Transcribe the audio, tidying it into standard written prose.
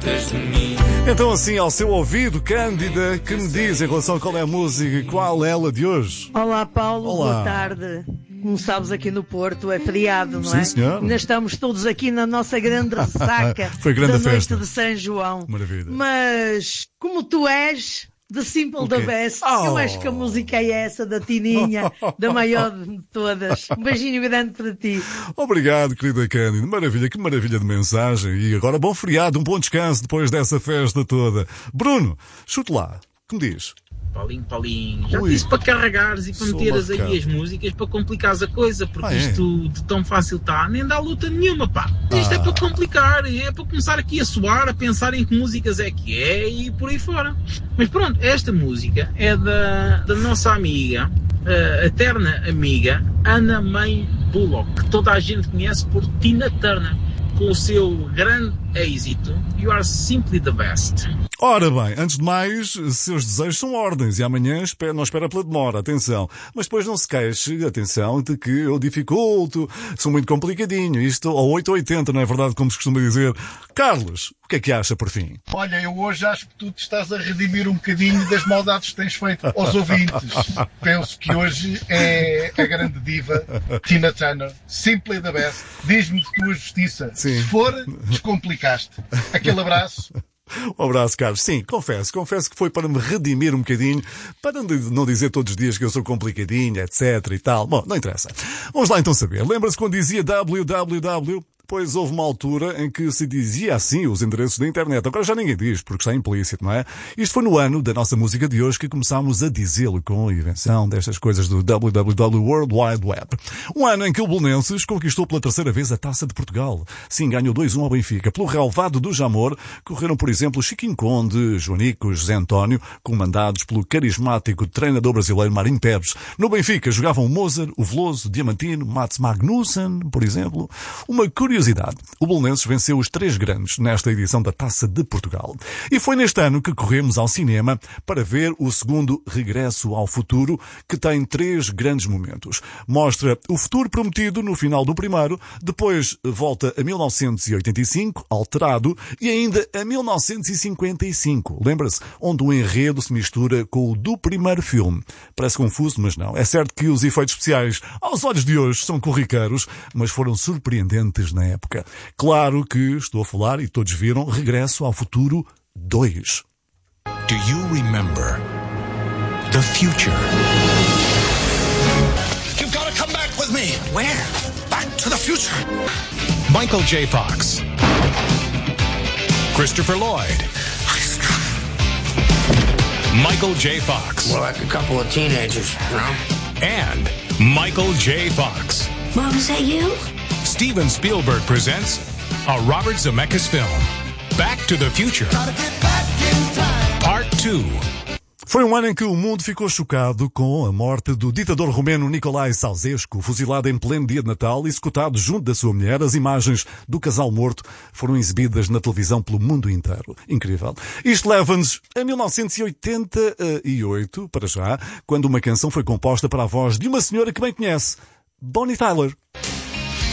gostas de mim. Então assim, ao seu ouvido, Cândida, que me diz em relação a qual é a música, qual é ela de hoje? Olá, Paulo, Olá. boa tarde. Como sabes, aqui no Porto é feriado, não Sim, é? senhor. Ainda estamos todos aqui na nossa grande ressaca Foi grande da a festa. noite de São João. Maravilha. Mas, como tu és The Simple O the quê? Best, Oh. eu acho que a música é essa, da Tininha, da maior de todas. Um beijinho grande para ti. Obrigado, querida Cândida. Maravilha, que maravilha de mensagem. E agora bom feriado, um bom descanso depois dessa festa toda. Bruno, chute lá. Que me diz? Paulinho, já Ui. disse para carregares e para Sou meteres marcado. aí as músicas para complicares a coisa, porque Ah, é? isto de tão fácil está, nem dá luta nenhuma, pá. Isto é para complicar, é para começar aqui a suar, a pensar em que músicas é que é e por aí fora. Mas pronto, esta música é da nossa amiga, eterna amiga, Anna May Bullock, que toda a gente conhece por Tina Turner, com o seu grande êxito You Are Simply the Best. Ora bem, antes de mais, seus desejos são ordens e amanhã não espera pela demora, atenção. Mas depois não se queixe, atenção, de que eu dificulto, sou muito complicadinho, isto ao 8 ou 80, não é verdade, como se costuma dizer. Carlos, o que é que acha por fim? Olha, eu hoje acho que tu te estás a redimir um bocadinho das maldades que tens feito aos ouvintes. Penso que hoje é a grande diva Tina Turner, Simply the Best. Diz-me de tua justiça. Sim. Se for, descomplicaste. Aquele abraço. Um abraço, Carlos. Sim, confesso que foi para me redimir um bocadinho, para não dizer todos os dias que eu sou complicadinho, etc e tal. Bom, não interessa. Vamos lá então saber. Lembra-se quando dizia www? Pois houve uma altura em que se dizia assim os endereços da internet. Agora já ninguém diz, porque está implícito, não é? Isto foi no ano da nossa música de hoje que começámos a dizê-lo com a invenção destas coisas do www World Wide Web. Um ano em que o Belenenses conquistou pela terceira vez a Taça de Portugal. Sim, ganhou 2-1 ao Benfica. Pelo relvado do Jamor, correram, por exemplo, Chiquinho Conde, Joanico, José António, comandados pelo carismático treinador brasileiro Marinho Pérez. No Benfica jogavam o Mozart, o Veloso, o Diamantino, Mats Magnussen, por exemplo. Uma curiosidade, o Belenenses venceu os 3 grandes nesta edição da Taça de Portugal. E foi neste ano que corremos ao cinema para ver o segundo Regresso ao Futuro, que tem 3 grandes momentos. Mostra o futuro prometido no final do primeiro, depois volta a 1985, alterado, e ainda a 1955, lembra-se, onde o enredo se mistura com o do primeiro filme. Parece confuso, mas não. É certo que os efeitos especiais, aos olhos de hoje, são corriqueiros, mas foram surpreendentes na época. Claro que estou a falar, e todos viram, Regresso ao Futuro 2. Do you remember the future? You've got to come back with me. Where? Back to the future. Michael J. Fox. Christopher Lloyd. Michael J. Fox. We're like a couple of teenagers, you know? And Michael J. Fox. Mom, is that you? Steven Spielberg presents a Robert Zemeckis film, Back to the Future, Part 2. Foi um ano em que o mundo ficou chocado com a morte do ditador romeno Nicolae Ceausescu, fuzilado em pleno dia de Natal e executado junto da sua mulher. As imagens do casal morto foram exibidas na televisão pelo mundo inteiro. Incrível. Isto leva-nos a 1988, para já, quando uma canção foi composta para a voz de uma senhora que bem conhece, Bonnie Tyler.